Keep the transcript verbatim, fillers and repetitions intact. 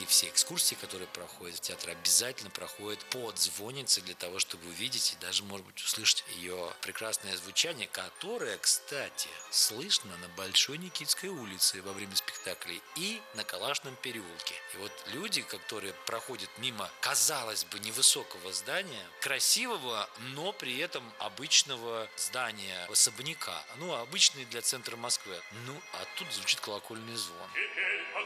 И все экскурсии, которые проходят в театре, обязательно проходят под звонницей для того, чтобы увидеть и даже, может быть, услышать ее прекрасное звучание, которое, кстати, слышно на Большой Никитской улице во время спектаклей и на Калашном переулке. И вот люди, которые проходят мимо, казалось бы, невысокого здания, красивого, но при этом обычного здания, особняка, ну, обычный для центра Москвы, ну, а тут звучит колокольный звон.